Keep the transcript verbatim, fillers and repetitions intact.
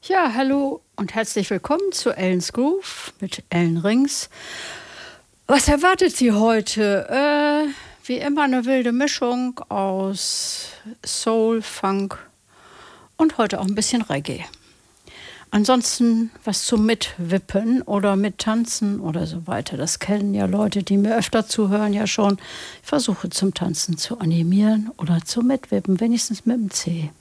Ja, hallo und herzlich willkommen zu Ellen's Groove mit Ellen Rings. Was erwartet Sie heute? Äh, wie immer eine wilde Mischung aus Soul, Funk und heute auch ein bisschen Reggae. Ansonsten was zum Mitwippen oder Mittanzen oder so weiter. Das kennen ja Leute, die mir öfter zuhören, ja schon. Ich versuche zum Tanzen zu animieren oder zum Mitwippen, wenigstens mit dem C.